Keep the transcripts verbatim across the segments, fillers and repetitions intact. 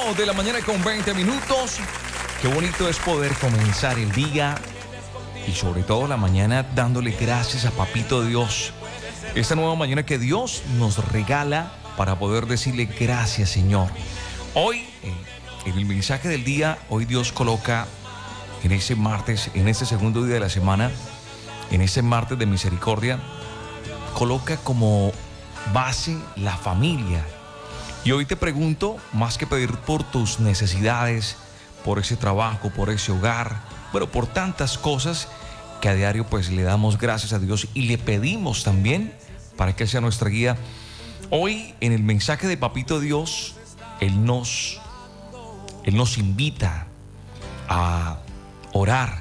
ocho de la mañana con veinte minutos. Qué bonito es poder comenzar el día y sobre todo la mañana dándole gracias a Papito Dios. Esta nueva mañana que Dios nos regala para poder decirle gracias, Señor. Hoy, en el mensaje del día, hoy Dios coloca en ese martes, en ese segundo día de la semana, en ese martes de misericordia, coloca como base la familia. Y hoy te pregunto, más que pedir por tus necesidades, por ese trabajo, por ese hogar, bueno, por tantas cosas que a diario pues le damos gracias a Dios y le pedimos también para que Él sea nuestra guía. Hoy en el mensaje de Papito Dios, Él nos, Él nos invita a orar,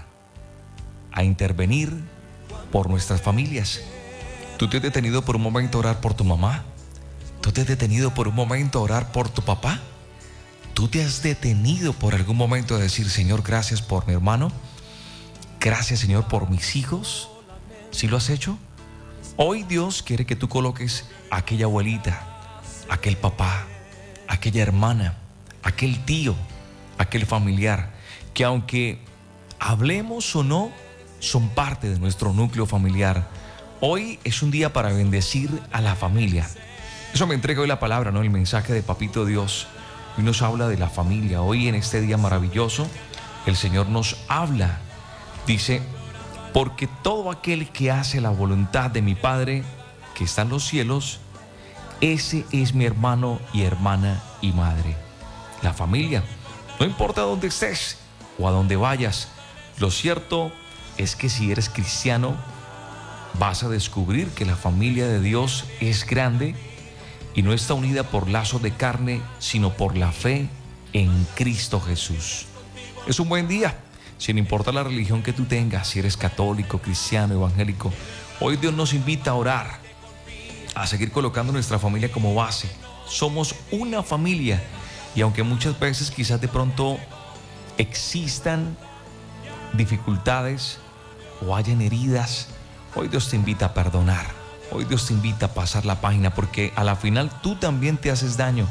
a intervenir por nuestras familias. ¿Tú te has detenido por un momento a orar por tu mamá? ¿Tú te has detenido por un momento a orar por tu papá? ¿Tú te has detenido por algún momento a decir, Señor, gracias por mi hermano? Gracias, Señor, por mis hijos. ¿Sí lo has hecho? Hoy Dios quiere que tú coloques a aquella abuelita, aquel papá, aquella hermana, aquel tío, aquel familiar, que aunque hablemos o no, son parte de nuestro núcleo familiar. Hoy es un día para bendecir a la familia. Eso me entrega hoy la palabra, ¿no? El mensaje de Papito Dios. Hoy nos habla de la familia. Hoy en este día maravilloso, el Señor nos habla. Dice, porque todo aquel que hace la voluntad de mi Padre, que está en los cielos, ese es mi hermano y hermana y madre. La familia. No importa dónde estés o a dónde vayas. Lo cierto es que si eres cristiano, vas a descubrir que la familia de Dios es grande y no está unida por lazos de carne, sino por la fe en Cristo Jesús. Es un buen día, sin importar la religión que tú tengas, si eres católico, cristiano, evangélico. Hoy Dios nos invita a orar, a seguir colocando nuestra familia como base. Somos una familia y aunque muchas veces quizás de pronto existan dificultades o hayan heridas, hoy Dios te invita a perdonar. Hoy Dios te invita a pasar la página porque a la final tú también te haces daño.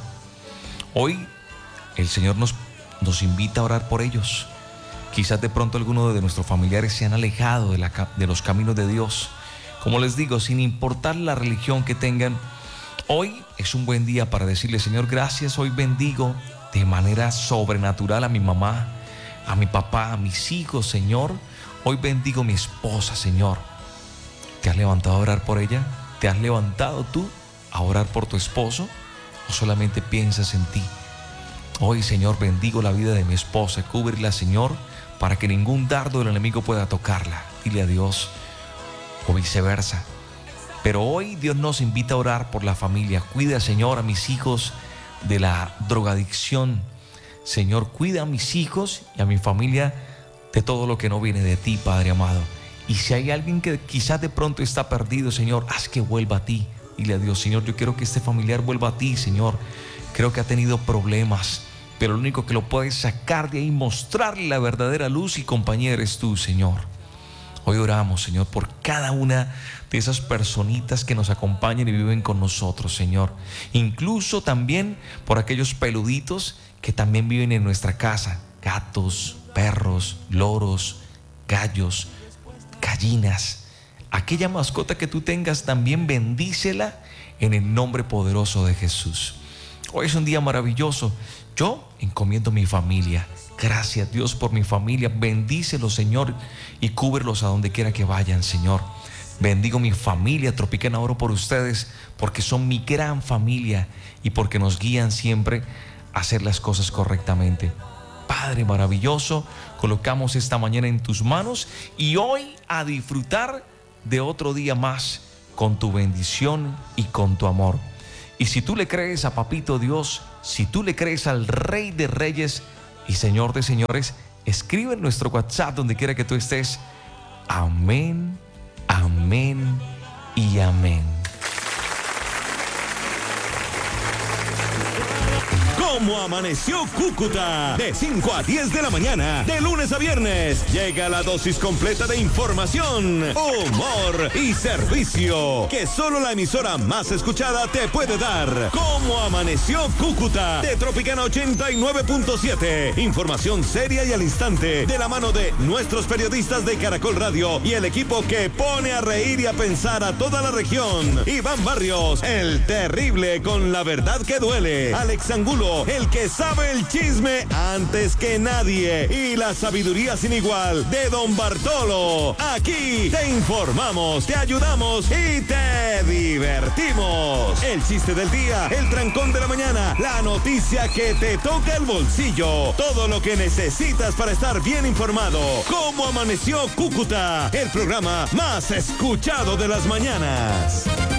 Hoy el Señor nos, nos invita a orar por ellos. Quizás de pronto algunos de nuestros familiares se han alejado de, la, de los caminos de Dios. Como les digo, sin importar la religión que tengan, hoy es un buen día para decirle, Señor, gracias. Hoy bendigo de manera sobrenatural a mi mamá, a mi papá, a mis hijos, Señor. Hoy bendigo a mi esposa, Señor. ¿Te has levantado a orar por ella? ¿Te has levantado tú a orar por tu esposo? ¿O solamente piensas en ti? Hoy, Señor, bendigo la vida de mi esposa. Cúbrela, Señor, para que ningún dardo del enemigo pueda tocarla. Dile a Dios. O viceversa. Pero hoy Dios nos invita a orar por la familia. Cuida, Señor, a mis hijos de la drogadicción. Señor, cuida a mis hijos y a mi familia de todo lo que no viene de ti, Padre amado. Y si hay alguien que quizás de pronto está perdido, Señor, haz que vuelva a ti. Dile a Dios, Señor, yo quiero que este familiar vuelva a ti, Señor. Creo que ha tenido problemas, pero lo único que lo puede sacar de ahí, mostrarle la verdadera luz y compañía eres tú, Señor. Hoy oramos, Señor, por cada una de esas personitas que nos acompañan y viven con nosotros, Señor. Incluso también por aquellos peluditos que también viven en nuestra casa. Gatos, perros, loros, gallos, gallinas. Aquella mascota que tú tengas también bendícela en el nombre poderoso de Jesús. Hoy es un día maravilloso. Yo encomiendo mi familia. Gracias, Dios, por mi familia. Bendícelos, Señor, y cúbrelos a donde quiera que vayan, Señor. Bendigo mi familia Tropicana, oro por ustedes porque son mi gran familia y porque nos guían siempre a hacer las cosas correctamente. Padre maravilloso, colocamos esta mañana en tus manos y hoy a disfrutar de otro día más con tu bendición y con tu amor. Y si tú le crees a Papito Dios, si tú le crees al Rey de Reyes y Señor de Señores, escribe en nuestro WhatsApp donde quiera que tú estés. Amén, amén y amén. ¿Cómo amaneció Cúcuta? De cinco a diez de la mañana, de lunes a viernes, llega la dosis completa de información, humor y servicio que solo la emisora más escuchada te puede dar. ¿Cómo amaneció Cúcuta? De Tropicana ochenta y nueve punto siete. Información seria y al instante, de la mano de nuestros periodistas de Caracol Radio y el equipo que pone a reír y a pensar a toda la región. Iván Barrios, el terrible con la verdad que duele. Alex Angulo, el que sabe el chisme antes que nadie. Y la sabiduría sin igual de Don Bartolo. Aquí te informamos, te ayudamos y te divertimos. El chiste del día, el trancón de la mañana, la noticia que te toca el bolsillo. Todo lo que necesitas para estar bien informado. ¿Cómo amaneció Cúcuta? El programa más escuchado de las mañanas.